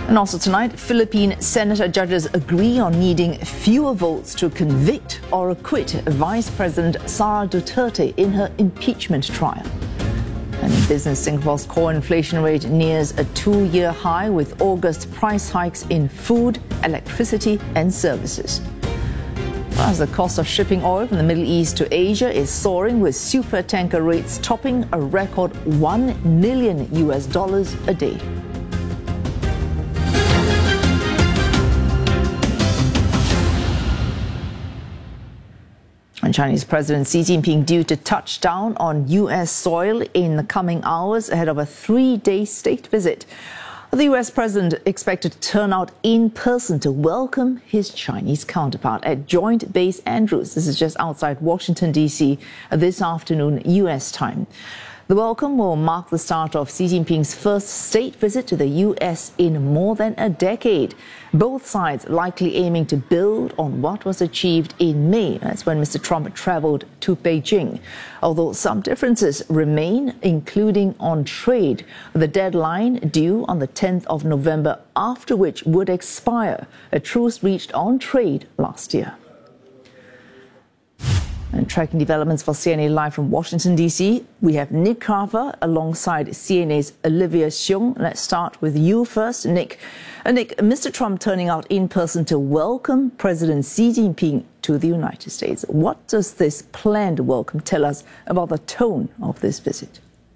And also tonight, Philippine Senate judges agree on needing fewer votes to convict or acquit Vice President Sara Duterte in her impeachment trial. And in business, Singapore's core inflation rate nears a 2-year high with August price hikes in food, electricity and services. As the cost of shipping oil from the Middle East to Asia is soaring, with super tanker rates topping a record $1 million a day. And Chinese President Xi Jinping due to touch down on U.S. soil in the coming hours ahead of a 3-day state visit. The U.S. president expected to turn out in person to welcome his Chinese counterpart at Joint Base Andrews. This is just outside Washington, D.C. this afternoon, U.S. time. The welcome will mark the start of Xi Jinping's first state visit to the U.S. in more than a decade. Both sides likely aiming to build on what was achieved in May. That's when Mr. Trump traveled to Beijing. Although some differences remain, including on trade, with the deadline due on the 10th of November, after which would expire a truce reached on trade last year. And tracking developments for CNA Live from Washington, D.C., we have Nick Carver alongside CNA's Olivia Xiong. Let's start with you first, Nick. Nick, Mr. Trump turning out in person to welcome President Xi Jinping to the United States. What does this planned welcome tell us about the tone of this visit?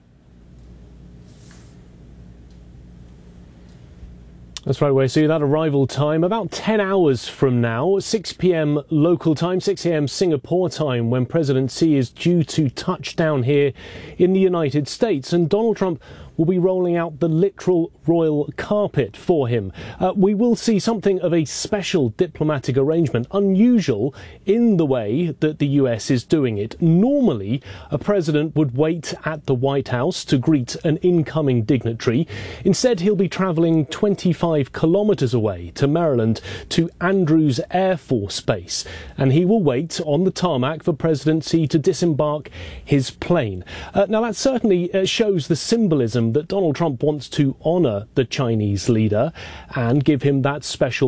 That's right, we're seeing that arrival time about 10 hours from now, 6 p.m. local time, 6 a.m. Singapore time, when President Xi is due to touch down here in the United States. And Donald Trump will be rolling out the literal royal carpet for him. We will see something of a special diplomatic arrangement, unusual in the way that the US is doing it. Normally, a president would wait at the White House to greet an incoming dignitary. Instead, he'll be travelling 25 kilometres away to Maryland to Andrews Air Force Base, and he will wait on the tarmac for President Xi to disembark his plane. Now, that certainly shows the symbolism that Donald Trump wants to honour the Chinese leader and give him that special